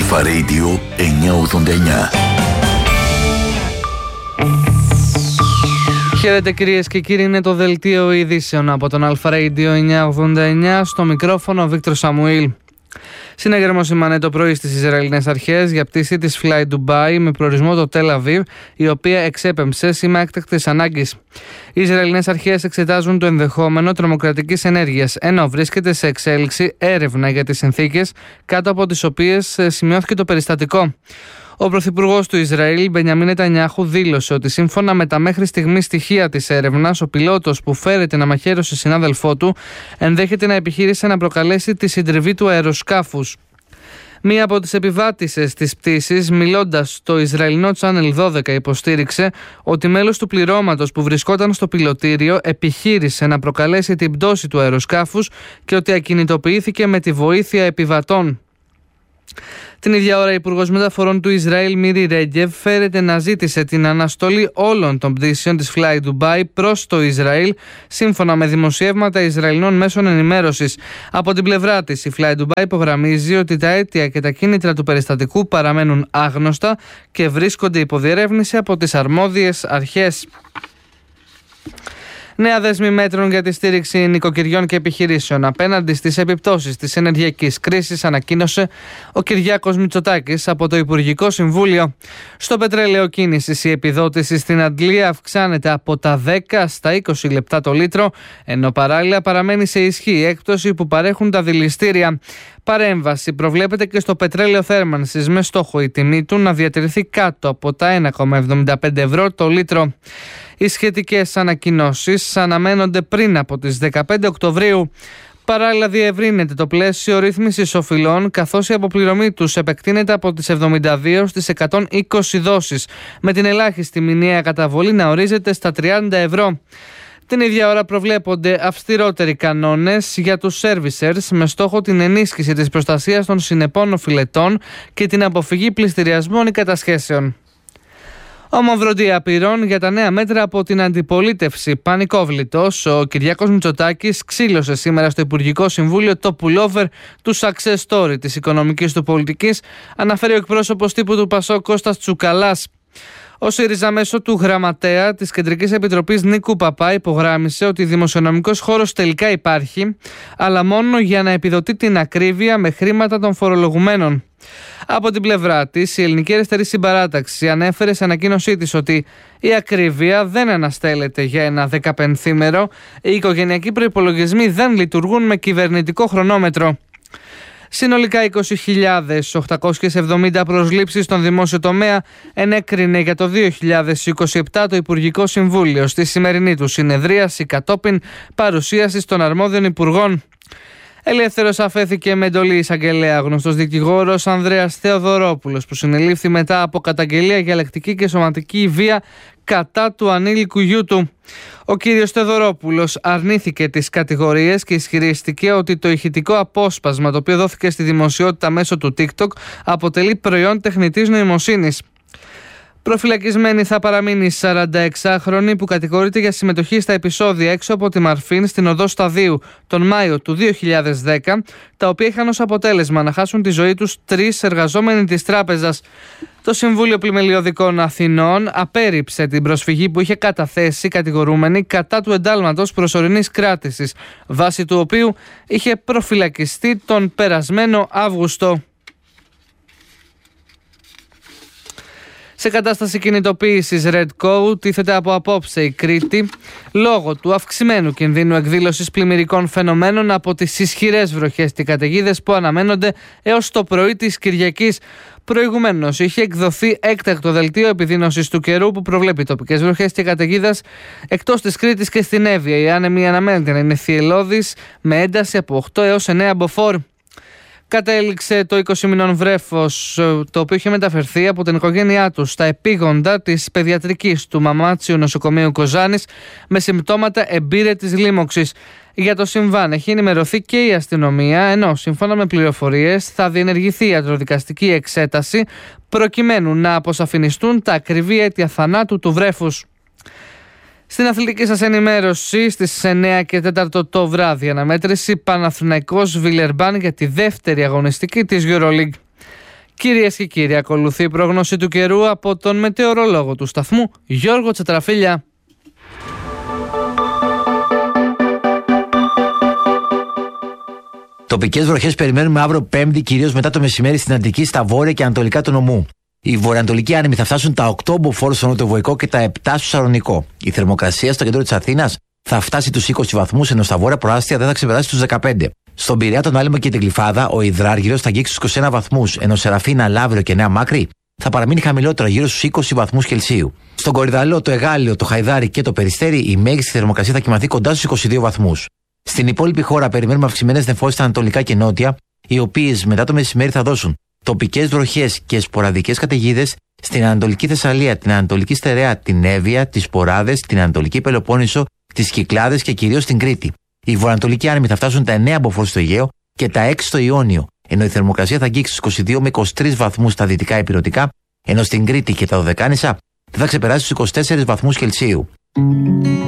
Αλφα Radio 989. Χαίρετε κυρίες και κύριοι, είναι το δελτίο ειδήσεων από τον Αλφα Radio 989. Στο μικρόφωνο ο Βίκτορ Σαμουήλ. Συνέγερμο σημανέ το πρωί στις Ισραηλινές αρχές για πτήση της Fly Dubai με προορισμό το Τελ Αβίβ, η οποία εξέπεμψε σήμα έκτακτης ανάγκης. Οι Ισραηλινές αρχές εξετάζουν το ενδεχόμενο τρομοκρατικής ενέργειας, ενώ βρίσκεται σε εξέλιξη έρευνα για τις συνθήκες κάτω από τις οποίες σημειώθηκε το περιστατικό. Ο Πρωθυπουργός του Ισραήλ, Μπενιαμίν Νετανιάχου, δήλωσε ότι σύμφωνα με τα μέχρι στιγμή στοιχεία της έρευνας, ο πιλότος που φέρεται να μαχαίρωσε συνάδελφό του ενδέχεται να επιχείρησε να προκαλέσει τη συντριβή του αεροσκάφους. Μία από τις επιβάτησες της πτήσης, μιλώντας στο Ισραηλινό Channel 12, υποστήριξε ότι μέλος του πληρώματος που βρισκόταν στο πιλωτήριο επιχείρησε να προκαλέσει την πτώση του αεροσκάφους και ότι ακινητοποιήθηκε με τη βοήθεια επιβατών. Την ίδια ώρα, η Υπουργός Μεταφορών του Ισραήλ, Μίρι Ρέγκεβ, φέρεται να ζήτησε την αναστολή όλων των πτήσεων της Fly Dubai προς το Ισραήλ, σύμφωνα με δημοσιεύματα Ισραηλινών μέσων ενημέρωσης. Από την πλευρά της, η Fly Dubai υπογραμμίζει ότι τα αίτια και τα κίνητρα του περιστατικού παραμένουν άγνωστα και βρίσκονται υπό διερεύνηση από τις αρμόδιες αρχές. Νέα δέσμη μέτρων για τη στήριξη νοικοκυριών και επιχειρήσεων απέναντι στις επιπτώσεις της ενεργειακής κρίσης ανακοίνωσε ο Κυριάκος Μητσοτάκης από το Υπουργικό Συμβούλιο. Στο πετρέλαιο κίνησης, η επιδότηση στην Αντλία αυξάνεται από τα 10 στα 20 λεπτά το λίτρο, ενώ παράλληλα παραμένει σε ισχύ η έκπτωση που παρέχουν τα δηληστήρια. Παρέμβαση προβλέπεται και στο πετρέλαιο θέρμανσης, με στόχο η τιμή του να διατηρηθεί κάτω από τα 1,75 ευρώ το λίτρο. Οι σχετικές ανακοινώσεις αναμένονται πριν από τις 15 Οκτωβρίου. Παράλληλα, διευρύνεται το πλαίσιο ρύθμισης οφειλών, καθώς η αποπληρωμή τους επεκτείνεται από τις 72 στις 120 δόσεις, με την ελάχιστη μηνιαία καταβολή να ορίζεται στα 30 ευρώ. Την ίδια ώρα προβλέπονται αυστηρότεροι κανόνες για τους servicers, με στόχο την ενίσχυση της προστασίας των συνεπών οφειλετών και την αποφυγή πληστηριασμών ή κατασχέσεων. Ομοβροντή απειρών για τα νέα μέτρα από την αντιπολίτευση. Πανικόβλητος, ο Κυριάκος Μητσοτάκης ξύλωσε σήμερα στο Υπουργικό Συμβούλιο το pullover του success story της οικονομικής του πολιτικής, αναφέρει ο εκπρόσωπος τύπου του ΠΑΣΟΚ Κώστας Τσουκαλάς. Ο ΣΥΡΙΖΑ μέσω του γραμματέα της Κεντρικής Επιτροπής Νίκου Παπά υπογράμμισε ότι δημοσιονομικός χώρος τελικά υπάρχει, αλλά μόνο για να επιδοτεί την ακρίβεια με χρήματα των φορολογουμένων. Από την πλευρά της, η Ελληνική Αριστερή Συμπαράταξη ανέφερε σε ανακοίνωσή της ότι η ακρίβεια δεν αναστέλλεται για ένα 15μέρο, οι οικογενειακοί προϋπολογισμοί δεν λειτουργούν με κυβερνητικό χρονόμετρο. Συνολικά 20.870 προσλήψεις στον δημόσιο τομέα ενέκρινε για το 2027 το Υπουργικό Συμβούλιο στη σημερινή του συνεδρίαση κατόπιν παρουσίασης των αρμόδιων υπουργών. Ελεύθερος αφέθηκε με εντολή εισαγγελέα γνωστός δικηγόρος Ανδρέας Θεοδωρόπουλος, που συνελήφθη μετά από καταγγελία για λεκτική και σωματική βία κατά του ανήλικου γιού του. Ο κύριος Θεοδωρόπουλος αρνήθηκε τις κατηγορίες και ισχυρίστηκε ότι το ηχητικό απόσπασμα το οποίο δόθηκε στη δημοσιότητα μέσω του TikTok αποτελεί προϊόν τεχνητής νοημοσύνης. Προφυλακισμένη θα παραμείνει η 46χρονη που κατηγορείται για συμμετοχή στα επεισόδια έξω από τη Μαρφίν στην οδό Σταδίου τον Μάιο του 2010, τα οποία είχαν ως αποτέλεσμα να χάσουν τη ζωή τους 3 εργαζόμενοι της τράπεζας. Το Συμβούλιο Πλημελιωδικών Αθηνών απέρριψε την προσφυγή που είχε καταθέσει κατηγορούμενη κατά του εντάλματος προσωρινής κράτησης, βάσει του οποίου είχε προφυλακιστεί τον περασμένο Αύγουστο. Σε κατάσταση κινητοποίησης Red Code τίθεται από απόψε η Κρήτη λόγω του αυξημένου κινδύνου εκδήλωσης πλημμυρικών φαινομένων από τις ισχυρές βροχές και καταιγίδες που αναμένονται έως το πρωί της Κυριακής. Προηγουμένως είχε εκδοθεί έκτακτο δελτίο επιδείνωσης του καιρού που προβλέπει τοπικές βροχές και καταιγίδες εκτός της Κρήτης και στην Εύβοια. Η άνεμη αναμένεται να είναι θυελλώδης με ένταση από 8 έως 9 μποφόρ. Κατέληξε το 20 μηνών βρέφος, το οποίο είχε μεταφερθεί από την οικογένειά του στα επίγοντα της παιδιατρικής του Μαμάτσιου Νοσοκομείου Κοζάνης με συμπτώματα εμπήρετης λίμωξης. Για το συμβάν έχει ενημερωθεί και η αστυνομία, ενώ σύμφωνα με πληροφορίες θα διενεργηθεί ιατροδικαστική εξέταση προκειμένου να αποσαφινιστούν τα ακριβή αίτια θανάτου του βρέφους. Στην αθλητική σας ενημέρωση, στις 9 και 4 το βράδυ, αναμέτρηση Παναθηναϊκός Βιλερμπάν για τη δεύτερη αγωνιστική της EuroLeague. Κυρίες και κύριοι, ακολουθεί η πρόγνωση του καιρού από τον μετεωρολόγο του σταθμού Γιώργο Τσατραφίλια. Τοπικές βροχές περιμένουμε αύριο Πέμπτη, κυρίως μετά το μεσημέρι στην Αττική, στα βόρεια και ανατολικά του νομού. Οι βορειοανατολικοί άνεμοι θα φτάσουν τα 8 μποφόρ στο νοτιοβοϊκό και τα 7 στο Σαλονικό. Η θερμοκρασία στο κέντρο της Αθήνας θα φτάσει τους 20 βαθμούς, ενώ στα βόρεια προάστια δεν θα ξεπεράσει τους 15. Στον Πειραιά, τον Άλυμο και την Γλυφάδα, ο υδράργυρος θα αγγίξει τους 21 βαθμούς, ενώ Σεραφίνα, Λαύριο και Νέα Μάκρη θα παραμείνει χαμηλότερο, γύρω στους 20 βαθμούς Κελσίου. Στον Κορυδαλό, το Εγάλιο, το Χαϊδάρι και το Περιστέρι, η μέγιστη θερμοκρασία θα κυμανθεί κοντά στους 22 βαθμούς. Στην υπόλοιπη χώρα περιμένουμε αυξημένες νεφώσεις στα ανατολικά και νότια, οι οποίες μετά το μεσημέρι θα δώσουν τοπικές βροχές και σποραδικές καταιγίδες στην Ανατολική Θεσσαλία, την Ανατολική Στερεά, την Εύβοια, τις Ποράδες, την Ανατολική Πελοπόννησο, τις Κυκλάδες και κυρίως στην Κρήτη. Οι βορειοανατολικοί άνεμοι θα φτάσουν τα 9 μποφόρ στο Αιγαίο και τα 6 στο Ιόνιο, ενώ η θερμοκρασία θα αγγίξει στους 22 με 23 βαθμούς στα δυτικά ηπειρωτικά, ενώ στην Κρήτη και τα Δωδεκάνησα δεν θα ξεπεράσει τους 24 βαθμούς Κελσίου.